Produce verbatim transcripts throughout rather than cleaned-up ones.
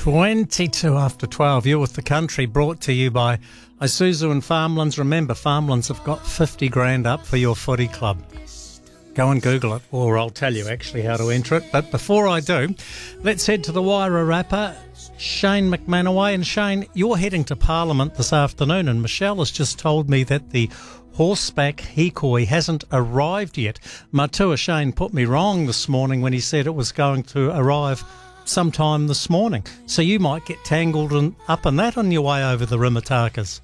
twenty-two after twelve. You're with The Country, brought to you by Isuzu and Farmlands. Remember, Farmlands have got fifty grand up for your footy club. Go and Google it, or I'll tell you actually how to enter it. But before I do, let's head to the Wairarapa. Shane McManaway. And Shane, you're heading to Parliament this afternoon, and Michelle has just told me that the horseback hikoi hasn't arrived yet. Matua Shane put me wrong this morning when he said it was going to arrive sometime this morning. So you might get tangled in, up in that on your way over the Rimatakas.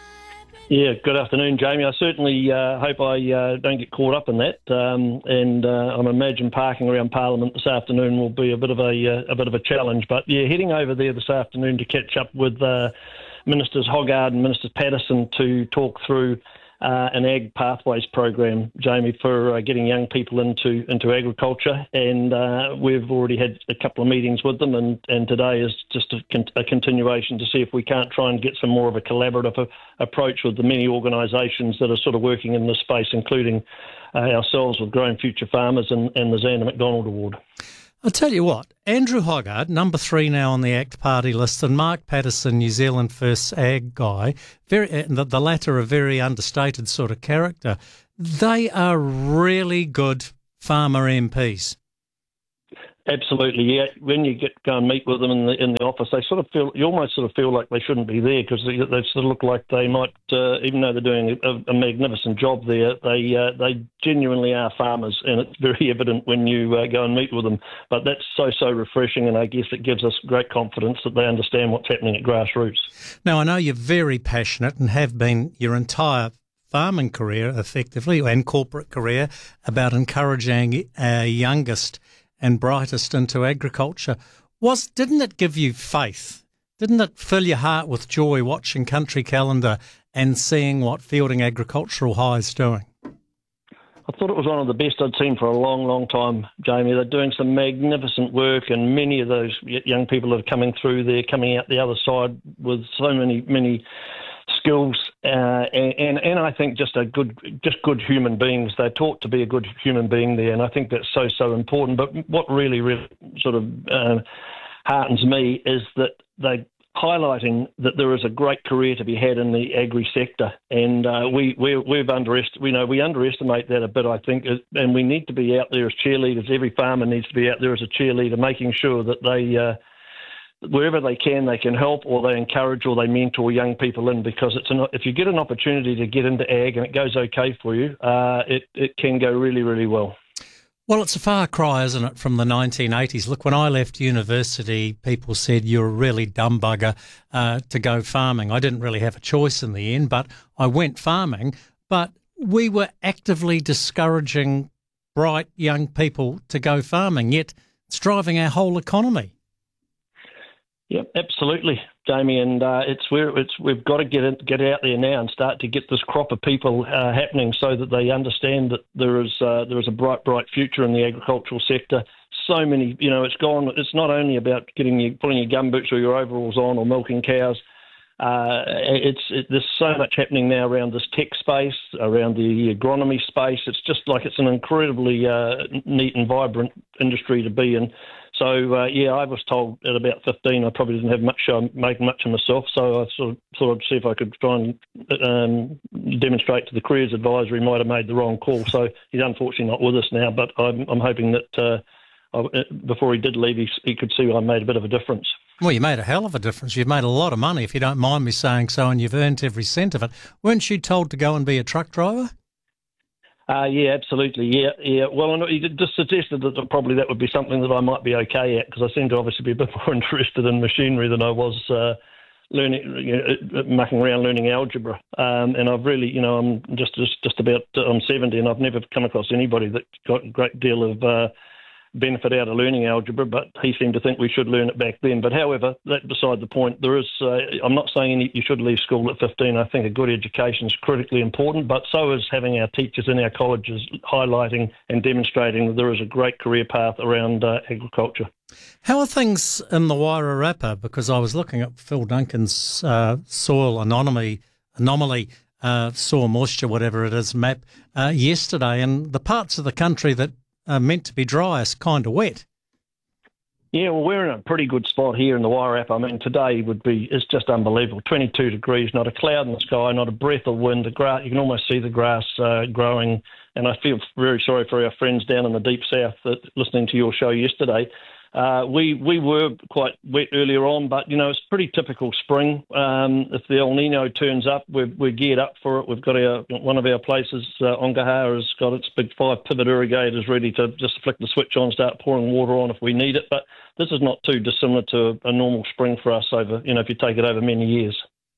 Yeah, good afternoon, Jamie. I certainly uh, hope I uh, don't get caught up in that. Um, and uh, I imagine parking around Parliament this afternoon will be a bit of a uh, a bit of a challenge. But yeah, heading over there this afternoon to catch up with uh, Ministers Hoggard and Minister Patterson to talk through Uh, an Ag Pathways program, Jamie, for uh, getting young people into into agriculture. And uh, we've already had a couple of meetings with them, and, and today is just a, con- a continuation to see if we can't try and get some more of a collaborative uh, approach with the many organisations that are sort of working in this space, including uh, ourselves with Growing Future Farmers and, and the Xander McDonald Award. I'll tell you what, Andrew Hoggard, number three now on the ACT Party list, and Mark Patterson, New Zealand First Ag guy, very the, the latter a very understated sort of character. They are really good farmer M Ps. Absolutely, yeah. When you get go and meet with them in the in the office, they sort of feel you almost sort of feel like they shouldn't be there because they, they sort of look like they might, uh, even though they're doing a, a magnificent job there, they uh, they genuinely are farmers, and it's very evident when you uh, go and meet with them. But that's so so refreshing, and I guess it gives us great confidence that they understand what's happening at grassroots. Now, I know you're very passionate and have been your entire farming career, effectively, and corporate career, about encouraging our youngest and brightest into agriculture. Was didn't it give you faith? Didn't it fill your heart with joy watching Country Calendar and seeing what Fielding Agricultural High is doing? I thought it was one of the best I'd seen for a long, long time, Jamie. They're doing some magnificent work, and many of those young people that are coming through there, coming out the other side with so many, many skills, uh, and, and and I think just a good, just good human beings. They're taught to be a good human being there, and I think that's so so important. But what really, really sort of uh, heartens me is that they're highlighting that there is a great career to be had in the agri sector, and uh, we we we've underestimated, we know we underestimate that a bit, I think, and we need to be out there as cheerleaders. Every farmer needs to be out there as a cheerleader, making sure that they. Uh, wherever they can, they can help, or they encourage, or they mentor young people in, because it's an, if you get an opportunity to get into ag and it goes okay for you, uh, it, it can go really, really well. Well, it's a far cry, isn't it, from the nineteen eighties? Look, when I left university, people said you're a really dumb bugger uh, to go farming. I didn't really have a choice in the end, but I went farming. But we were actively discouraging bright young people to go farming, yet it's driving our whole economy. Yeah, absolutely, Jamie, and uh, it's where it's we've got to get it, get out there now and start to get this crop of people uh, happening, so that they understand that there is uh, there is a bright, bright future in the agricultural sector. So many, you know, it's gone. It's not only about getting you putting your gumboots or your overalls on or milking cows. Uh, it's it, there's so much happening now around this tech space, around the agronomy space. It's just like it's an incredibly uh, neat and vibrant industry to be in. So, uh, yeah, I was told at about fifteen I probably didn't have much, uh, make much of myself, so I sort of thought I'd see if I could try and um, demonstrate to the Careers Advisor he might have made the wrong call. So he's unfortunately not with us now, but I'm, I'm hoping that uh, I, before he did leave, he, he could see I made a bit of a difference. Well, you made a hell of a difference. You've made a lot of money, if you don't mind me saying so, and you've earned every cent of it. Weren't you told to go and be a truck driver? Uh, yeah, absolutely. Yeah, yeah. Well, he just suggested that probably that would be something that I might be okay at, because I seem to obviously be a bit more interested in machinery than I was uh, learning, you know, mucking around learning algebra. Um, and I've really, you know, I'm just just, just about I'm seventy, and I've never come across anybody that got a great deal of uh, benefit out of learning algebra, but he seemed to think we should learn it back then. But however, that beside the point, there is, uh, I'm not saying you should leave school at fifteen. I think a good education is critically important, but so is having our teachers in our colleges highlighting and demonstrating that there is a great career path around uh, agriculture. How are things in the Wairarapa? Because I was looking at Phil Duncan's uh, soil anomaly, anomaly uh, soil moisture, whatever it is, map uh, yesterday, and the parts of the country that are meant to be dry is kind of wet. Yeah, well, we're in a pretty good spot here in the Wairarapa. I mean, today would be, it's just unbelievable. twenty-two degrees, not a cloud in the sky, not a breath of wind. The grass, you can almost see the grass uh, growing. And I feel very sorry for our friends down in the deep south that listening to your show yesterday. Uh, we we were quite wet earlier on, but, you know, it's pretty typical spring. Um, if the El Nino turns up, we're, we're geared up for it. We've got our one of our places, uh, Ongaha, has got its big five pivot irrigators ready to just flick the switch on, start pouring water on if we need it. But this is not too dissimilar to a normal spring for us over, you know, if you take it over many years.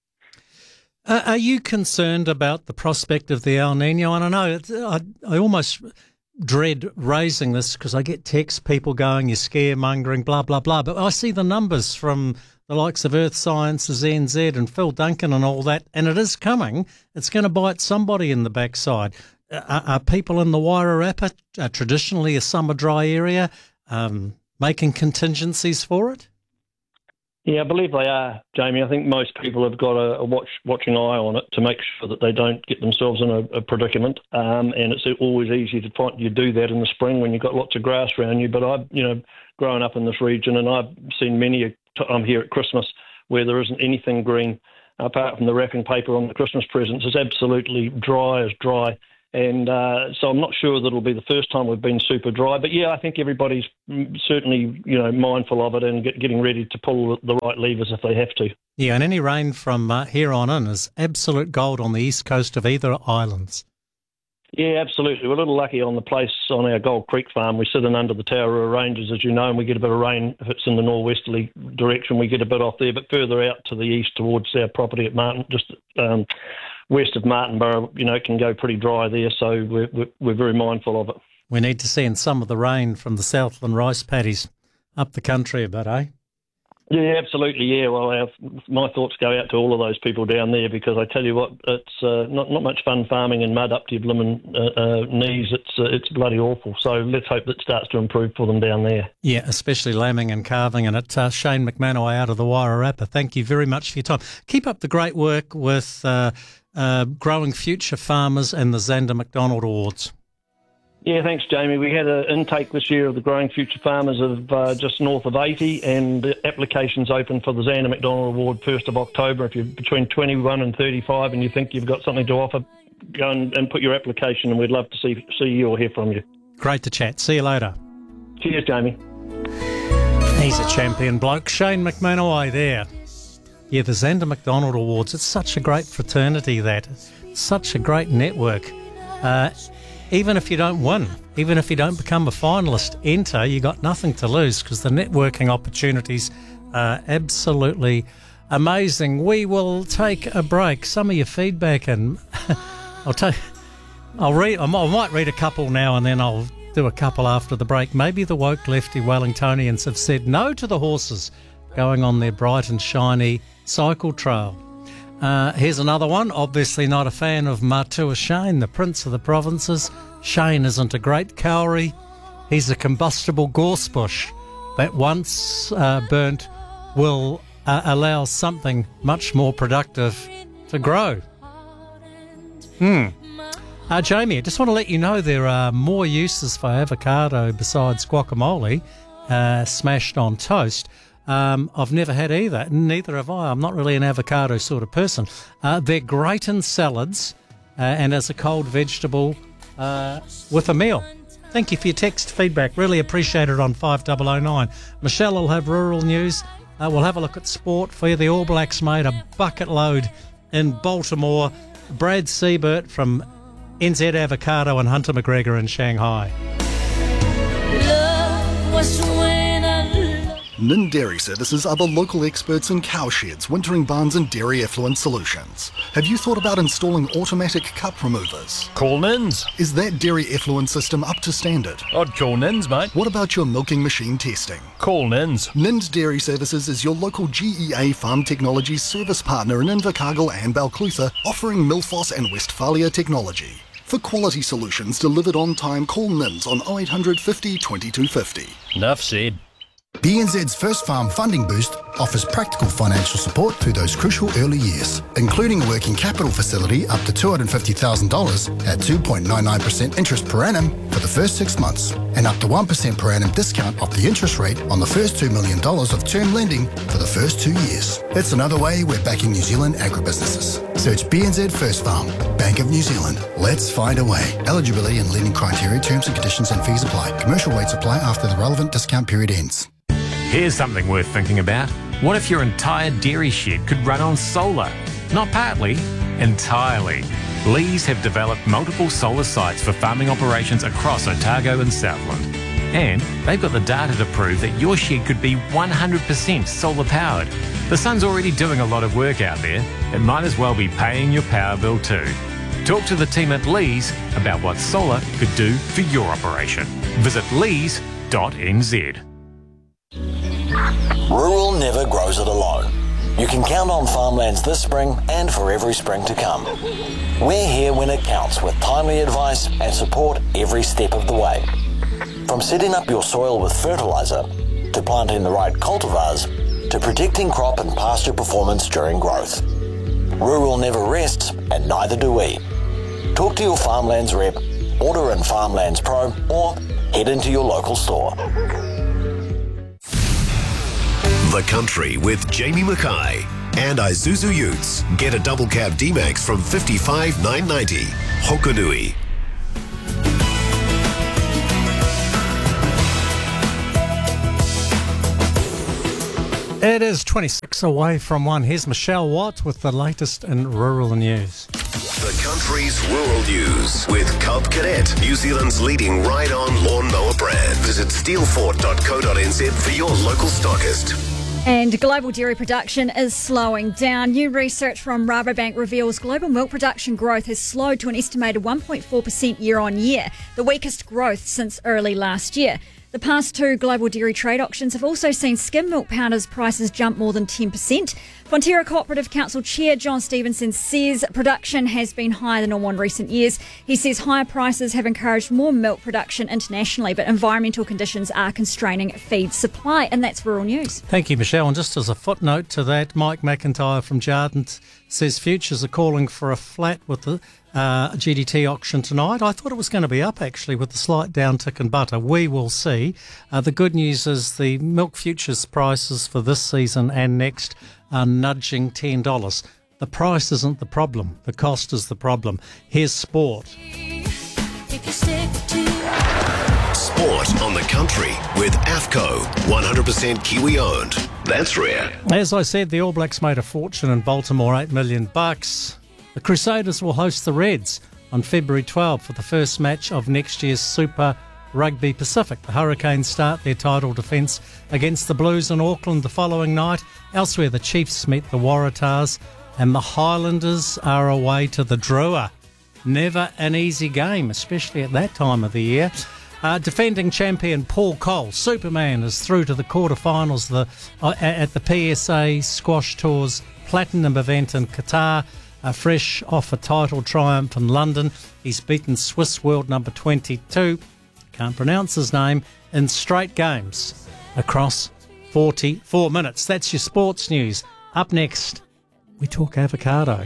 Uh, are you concerned about the prospect of the El Nino? And I know it's, I, I almost dread raising this because I get texts, people going, you're scaremongering, blah, blah, blah. But I see the numbers from the likes of Earth Sciences, N Z and Phil Duncan and all that, and it is coming. It's going to bite somebody in the backside. Are, are people in the Wairarapa, uh, traditionally a summer dry area, um, making contingencies for it? Yeah, I believe they are, Jamie. I think most people have got a, a watch, watching eye on it to make sure that they don't get themselves in a, a predicament. Um, and it's always easy to find you do that in the spring when you've got lots of grass around you. But I've, you know, grown up in this region, and I've seen many a time here at Christmas where there isn't anything green apart from the wrapping paper on the Christmas presents. It's absolutely dry as dry. And uh, so I'm not sure that it'll be the first time we've been super dry. But, yeah, I think everybody's certainly, you know, mindful of it and get, getting ready to pull the right levers if they have to. Yeah, and any rain from uh, here on in is absolute gold on the east coast of either islands. Yeah, absolutely. We're a little lucky on the place on our Gold Creek farm. We sit in under the Taurua Ranges, as you know, and we get a bit of rain. If it's in the northwesterly direction, we get a bit off there. But further out to the east towards our property at Martin, just um, west of Martinborough, you know, it can go pretty dry there. So we're, we're, we're very mindful of it. We need to send some of the rain from the Southland rice paddies up the country a bit, eh? Yeah, absolutely. Yeah, well, our, my thoughts go out to all of those people down there because I tell you what, it's uh, not not much fun farming in mud up to your blooming uh, uh, knees. It's uh, it's bloody awful. So let's hope that starts to improve for them down there. Yeah, especially lambing and calving. And it's uh, Shane McManaway out of the Wairarapa. Thank you very much for your time. Keep up the great work with uh, uh, growing future farmers and the Xander McDonald Awards. Yeah, thanks, Jamie. We had an intake this year of the Growing Future Farmers of uh, just north of eighty, and the applications open for the Xander McDonald Award first of October. If you're between twenty-one and thirty-five and you think you've got something to offer, go and, and put your application, and we'd love to see see you or hear from you. Great to chat. See you later. Cheers, Jamie. He's a champion bloke. Shane McManaway there. Yeah, the Xander McDonald Awards. It's such a great fraternity, that. It's such a great network. Uh, Even if you don't win, even if you don't become a finalist, enter, you got nothing to lose because the networking opportunities are absolutely amazing. We will take a break. Some of your feedback, and I'll take, I'll read, I might read a couple now and then I'll do a couple after the break. Maybe the woke lefty Wellingtonians have said no to the horses going on their bright and shiny cycle trail. Uh, here's another one. Obviously not a fan of Matua Shane, the Prince of the Provinces. Shane isn't a great cowrie. He's a combustible gorse bush that once uh, burnt will uh, allow something much more productive to grow. Hmm. Uh, Jamie, I just want to let you know there are more uses for avocado besides guacamole, uh, smashed on toast. Um, I've never had either, neither have I. I'm not really an avocado sort of person. Uh, they're great in salads uh, and as a cold vegetable uh, with a meal. Thank you for your text feedback. Really appreciate it on five oh oh nine. Michelle will have rural news. Uh, we'll have a look at sport for you. The All Blacks made a bucket load in Baltimore. Brad Siebert from N Z Avocado and Hunter McGregor in Shanghai. Love was when Nin Dairy Services are the local experts in cowsheds, wintering barns and dairy effluent solutions. Have you thought about installing automatic cup removers? Call Nins. Is that dairy effluent system up to standard? I'd call Nins, mate. What about your milking machine testing? Call Nins. Nins Dairy Services is your local G E A Farm Technologies service partner in Invercargill and Balclutha, offering Milfoss and Westphalia technology. For quality solutions delivered on time, call Nins on oh eight hundred fifty, twenty-two fifty. Enough said. B N Z's First Farm Funding Boost offers practical financial support through those crucial early years, including a working capital facility up to two hundred fifty thousand dollars at two point nine nine percent interest per annum for the first six months, and up to one percent per annum discount off the interest rate on the first two million dollars of term lending for the first two years. It's another way we're backing New Zealand agribusinesses. Search B N Z First Farm, Bank of New Zealand. Let's find a way. Eligibility and lending criteria, terms and conditions and fees apply. Commercial rates apply after the relevant discount period ends. Here's something worth thinking about. What if your entire dairy shed could run on solar? Not partly, entirely. Lees have developed multiple solar sites for farming operations across Otago and Southland. And they've got the data to prove that your shed could be one hundred percent solar powered. The sun's already doing a lot of work out there. It might as well be paying your power bill too. Talk to the team at Lees about what solar could do for your operation. Visit lees dot n z. Rural never grows it alone. You can count on Farmlands this spring and for every spring to come. We're here when it counts with timely advice and support every step of the way. From setting up your soil with fertiliser, to planting the right cultivars, to protecting crop and pasture performance during growth. Rural never rests, and neither do we. Talk to your Farmlands rep, order in Farmlands Pro, or head into your local store. The Country with Jamie Mackay and Isuzu Utes. Get a double cab D-Max from fifty-five thousand nine hundred ninety dollars. Hokonui. It is twenty-six away from one. Here's Michelle Watt with the latest in rural news. The Country's Rural News with Cub Cadet, New Zealand's leading ride-on lawnmower brand. Visit steelfort dot co dot n z for your local stockist. And global dairy production is slowing down. New research from Rabobank reveals global milk production growth has slowed to an estimated one point four percent year on year, the weakest growth since early last year. The past two global dairy trade auctions have also seen skim milk powders prices jump more than ten percent. Fonterra Cooperative Council Chair John Stevenson says production has been higher than normal in recent years. He says higher prices have encouraged more milk production internationally, but environmental conditions are constraining feed supply. And that's Rural News. Thank you, Michelle. And just as a footnote to that, Mike McIntyre from Jardin says futures are calling for a flat with the uh, G D T auction tonight. I thought it was going to be up, actually, with the slight downtick in butter. We will see. Uh, the good news is the milk futures prices for this season and next are nudging ten dollars. The price isn't the problem. The cost is the problem. Here's sport. Sport on the Country with AFCO, one hundred percent Kiwi owned. That's rare. As I said, the All Blacks made a fortune in Baltimore, eight million bucks. The Crusaders will host the Reds on February twelfth for the first match of next year's Super Rugby Pacific. The Hurricanes start their title defence against the Blues in Auckland the following night. Elsewhere, the Chiefs meet the Waratahs and the Highlanders are away to the Drua. Never an easy game, especially at that time of the year. Uh, defending champion Paul Cole, Superman, is through to the quarterfinals the, uh, at the P S A Squash Tour's Platinum event in Qatar. Uh, fresh off a title triumph in London, he's beaten Swiss world number twenty-two, can't pronounce his name, in straight games across forty-four minutes. That's your sports news. Up next, we talk avocado.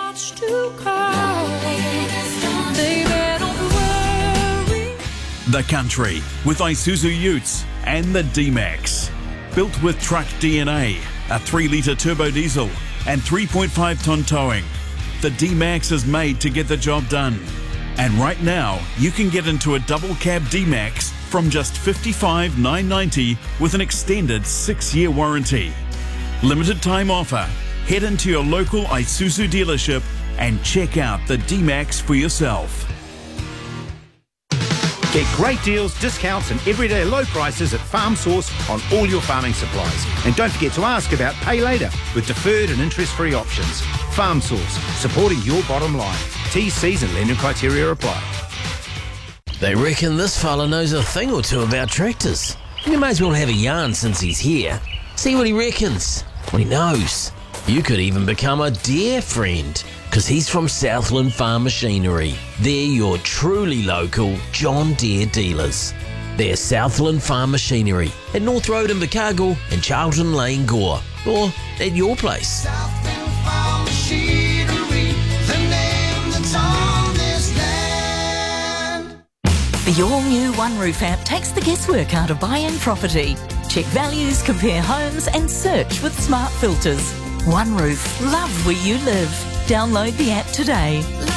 The Country with Isuzu Utes and the D-Max. Built with truck D N A, a three litre turbo diesel and three point five tonne towing. The D-Max is made to get the job done. And right now, you can get into a double cab D-Max from just fifty-five thousand nine hundred ninety dollars with an extended six-year warranty. Limited time offer. Head into your local Isuzu dealership and check out the D-Max for yourself. Get great deals, discounts and everyday low prices at Farm Source on all your farming supplies. And don't forget to ask about Pay Later with deferred and interest-free options. Farm Source, supporting your bottom line. T Cs and lending criteria apply. They reckon this fella knows a thing or two about tractors. You may as well have a yarn since he's here. See what he reckons, what he knows. You could even become a dear friend, because he's from Southland Farm Machinery. They're your truly local John Deere dealers. They're Southland Farm Machinery at North Road in Invercargill and Charlton Lane, Gore. Or at your place. Southland Farm Machinery, the name that's on this land. The all-new One Roof app takes the guesswork out of buying property. Check values, compare homes and search with smart filters. One Roof, love where you live. Download the app today.